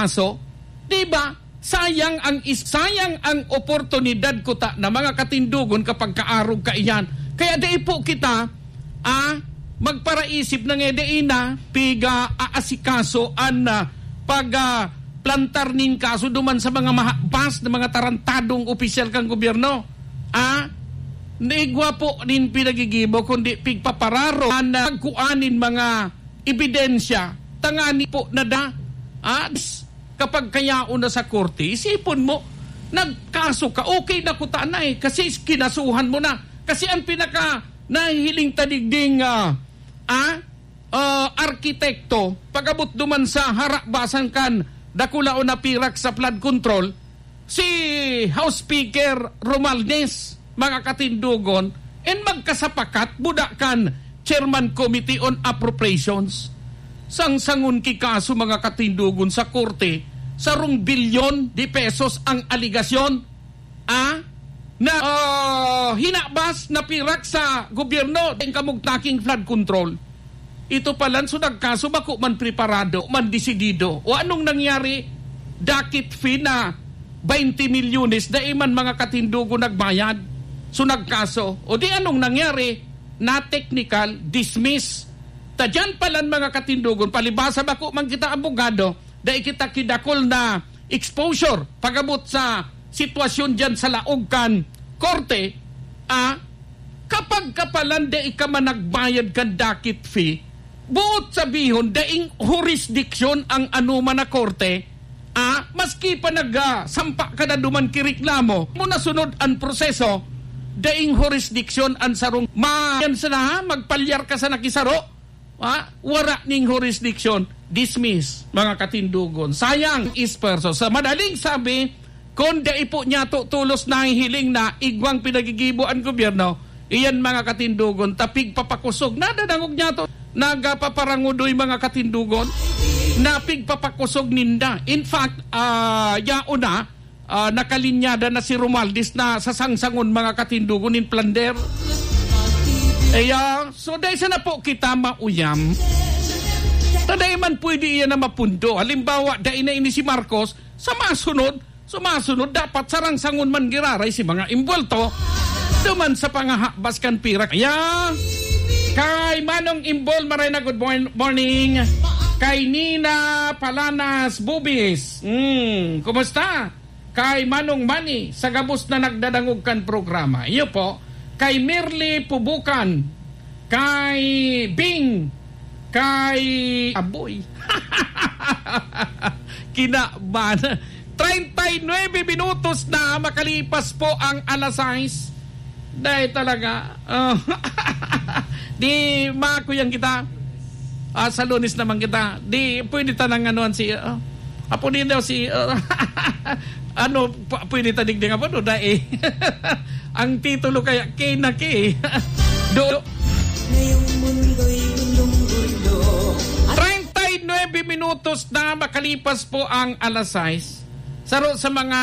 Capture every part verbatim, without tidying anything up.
kaso, di ba? Sayang ang is sayang ang oportunidad ko ta na mga katindugon kapag kaarog ka iyan. Kaya di po kita ah magparaisip ng edeina piga aasikaso an uh, pag uh, plantar nin kaso duman sa mga mahas na mga tarantadong opisyal kang gobyerno. Ah, naigwa po nin pinagigibo kundi pigpapararo na nagkuanin mga ebidensya tangani po na da. Ah, kapag kaya una sa korte, isipon mo, nagkaso ka, okay na kuta na eh, kasi kinasuhan mo na. Kasi ang pinaka nahihiling tadigding uh, ah, uh, arkitekto, pagabot duman sa harakbasan kan, dakula o napirak sa flood control, si House Speaker Romualdez, mga katindugon, and magkasapakat, budakan, Chairman Committee on Appropriations. Sang-sangun kikaso mga katindugon sa korte, sarong bilyon di pesos ang aligasyon ah, na uh, hinabas na pirak sa gobyerno ng kamugtaking flood control. Ito palan so nagkaso bako man preparado, man desidido. O anong nangyari? Dakit fee na twenty milyones da iman mga katindugon nagbayad. So nagkaso. O di anong nangyari? Na technical, dismiss. Tadyan palan mga katindugon, palibasa bako man kita abogado, dahil kita kidakol na exposure pagabot sa sitwasyon dyan sa laogkan korte, ah, kapag kapalan dahil ka man nagbayad ka dakit fee, buot sabihon daing jurisdiction ang anuman na korte, ah, maski pa nagsampa ka na duman kireklamo, muna sunod ang proseso, daing jurisdiction ang sarong mayan sa na, magpalyar ka sa nakisaro, ah, wara ning jurisdiction, dismiss, mga katindugon. Sayang is perso. Sa madaling sabi, kung dai po niya to tulos na hiling na igwang pinagigibo ang gobyerno, iyan mga katindugon, tapig papakusog. Nadadangog niya to, nagapaparangudoy mga katindugon, napig papakusog ninda. In fact, uh, yauna, uh, nakalinyada na si Romualdez na sasangsangon mga katindugon in Plander. Kaya, so dahil sa na po kita mauyam, taday man pwede iyan na mapundo. Halimbawa, dahil na ini si Marcos, sa masunod, sumasunod, dapat sarang-sangon man giraray si mga imbulto, duman sa pangahabas kan pirak. Kaya, kay Manong Imbol, maray na good morning. Kay Nina Palanas Bubis, hmm, kumusta? Kay Manong Mani, sa gabos na nagdadangog kan programa. Iyo po, kay Mirly Pubukan, kay Bing, kay Aboy. Kinaban. thirty-nine minutos na makalipas po ang alas sais. Dahil talaga, uh, di makuyang kita. Uh, sa Lunes naman kita. Di pwede tanang anuan si, uh, apo din daw si, uh, ano, pwede tadigding apo no, dahil. Ang titulo kaya, K na K. Do. thirty-nine minutos na makalipas po ang alas sais. Saro sa mga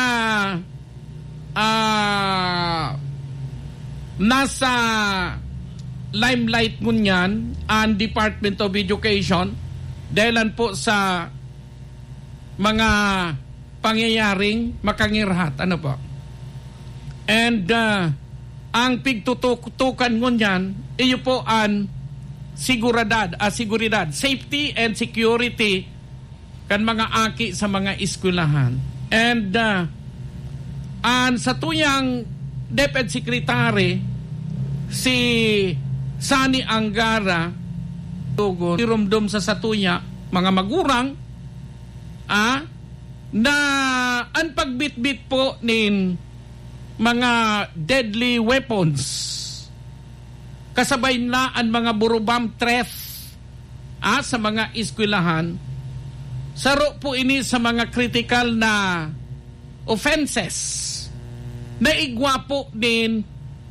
uh, nasa limelight mo niyan ang Department of Education dahilan po sa mga pangyayaring makangirhat. Ano po? And uh, ang pigtutukan mo niyan, iyo po ang siguridad, uh, siguridad, safety and security kan mga aki sa mga eskwelahan. And uh, ang sa tuyang Deped Secretary, si Sani Angara, irumdum sa satuya, mga magurang, ah, na ang pagbitbit po nin mga deadly weapons kasabay na ang mga burubam threat ah, sa mga eskwelahan. Saro po ini sa mga critical na offenses na igwa po din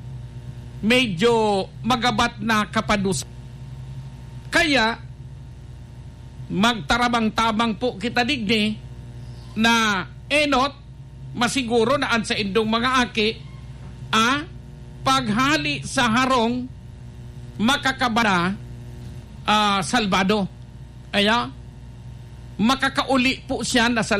medyo magabat na kapadus. Kaya magtarabang-tabang po kita digni na enot masiguro na an sa indong mga aki ah, paghali sa harong makakabara ah, salbado. Kaya makakauli po siya na sa